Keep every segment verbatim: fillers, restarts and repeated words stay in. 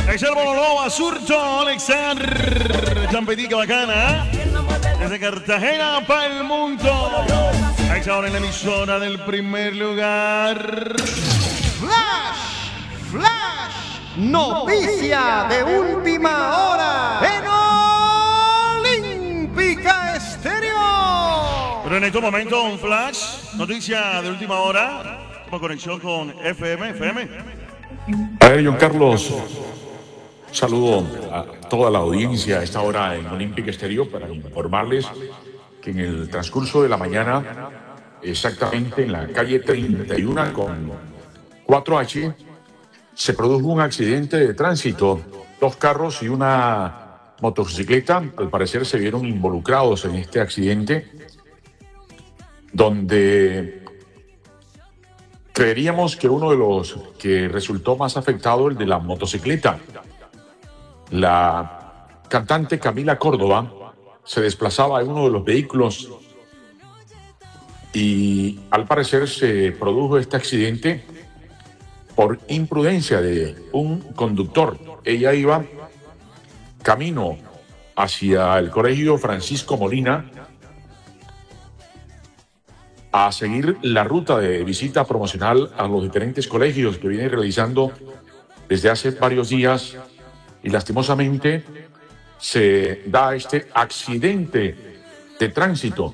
Es el Bololó, Azurto, Alexander, Champetica Bacana. Desde Cartagena para el mundo. Ahí está ahora en la emisora del primer lugar. Flash, Flash, noticia de última hora en Olímpica Estéreo. Pero en este momento un flash, noticia de última hora, con conexión con F M, F M. A ver, John Carlos, saludo a toda la audiencia a esta hora en Olímpica Estéreo para informarles que en el transcurso de la mañana, exactamente en la calle treinta y uno con cuatro H, se produjo un accidente de tránsito. Dos carros y una motocicleta, al parecer, se vieron involucrados en este accidente, donde creeríamos que uno de los que resultó más afectado, el de la motocicleta. La cantante Camila Córdoba se desplazaba en uno de los vehículos y al parecer se produjo este accidente por imprudencia de un conductor. Ella iba camino hacia el Colegio Francisco Molina a seguir la ruta de visita promocional a los diferentes colegios que viene realizando desde hace varios días, y lastimosamente se da este accidente de tránsito.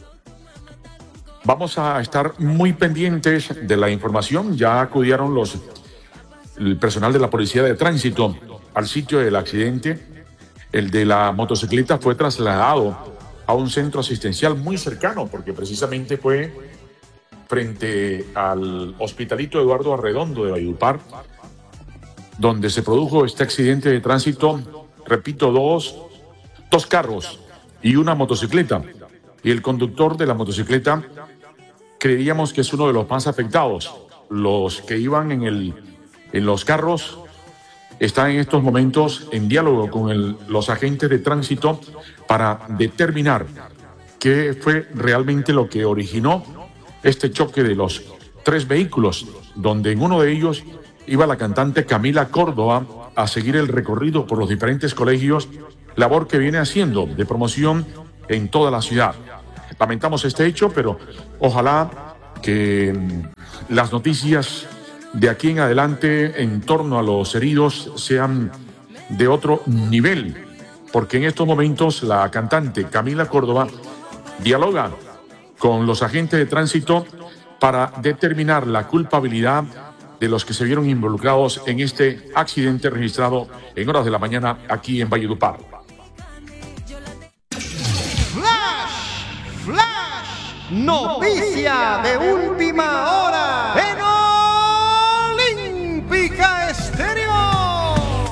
Vamos a estar muy pendientes de la información. Ya acudieron los, el personal de la Policía de Tránsito al sitio del accidente. El de la motocicleta fue trasladado a un centro asistencial muy cercano, porque precisamente fue frente al Hospitalito Eduardo Arredondo de Valledupar, donde se produjo este accidente de tránsito. Repito, dos, dos carros y una motocicleta. Y el conductor de la motocicleta creíamos que es uno de los más afectados. Los que iban en, el, en los carros están en estos momentos en diálogo con el, los agentes de tránsito para determinar qué fue realmente lo que originó este choque de los tres vehículos, donde en uno de ellos iba la cantante Camila Córdoba a seguir el recorrido por los diferentes colegios, labor que viene haciendo de promoción en toda la ciudad. Lamentamos este hecho, pero ojalá que las noticias de aquí en adelante en torno a los heridos sean de otro nivel, porque en estos momentos la cantante Camila Córdoba dialoga con los agentes de tránsito para determinar la culpabilidad de los que se vieron involucrados en este accidente registrado en horas de la mañana aquí en Valledupar. Flash, Flash, noticia de última hora